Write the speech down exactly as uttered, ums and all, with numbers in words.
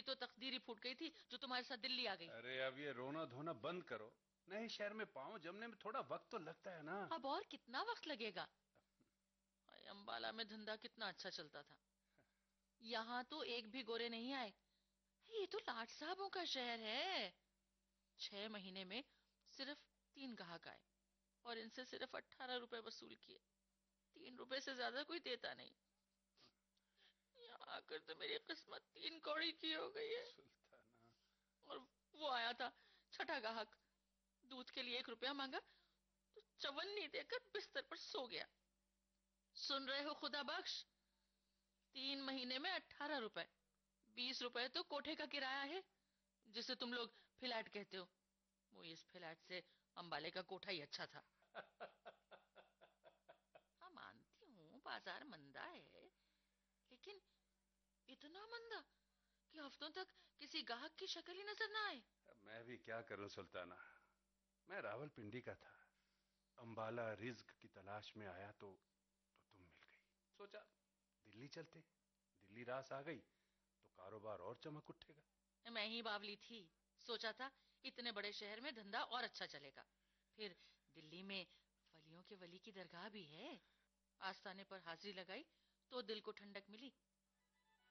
तो तकदीर ही फूट गई थी जो तुम्हारे साथ दिल्ली आ गई। अरे अब ये रोना धोना बंद करो। नए शहर में पाँव जमने में थोड़ा वक्त तो लगता है ना। अब और कितना वक्त लगेगा? अंबाला में धंधा कितना अच्छा चलता था, यहाँ तो एक भी गोरे नहीं आए। ये तो लाट साहबों का शहर है। छह महीने में सिर्फ तीन ग्राहक आए और इनसे सिर्फ अट्ठारह रुपए वसूल किए। तीन रुपए से ज्यादा कोई देता नहीं। यहाँ आकर तो मेरी किस्मत तीन कौड़ी की हो गई है। सुल्ताना। और वो आया था छठा ग्राहक, दूध के लिए एक रुपया मांगा तो चवन्नी देकर बिस्तर पर सो गया। सुन रहे हो खुदा बख्श, तीन महीने में अट्ठारह रुपए। बीस रुपए तो कोठे का किराया है जिसे तुम लोग फ्लैट कहते हो। वो इस फ्लैट से अंबाले का कोठा ही अच्छा था। हाँ मानती हूँ बाजार मंदा है, लेकिन इतना मंदा कि हफ्तों तक किसी ग्राहक की शक्ल ही नजर ना आए। मैं भी क्या करूं सुल्ताना। मैं रावलपिंडी का था, अंबाला रिज्क की तलाश में आया तो तो तुम मिल गई। सोचा दिल्ली चलते। दिल्ली रास आ गई तो कारोबार और चमक उठेगा। मैं ही बावली थी, सोचा था इतने बड़े शहर में धंधा और अच्छा चलेगा। फिर दिल्ली में वलियों के वली की दरगाह भी है। आस्थाने पर हाजिरी लगाई तो दिल को ठंडक मिली।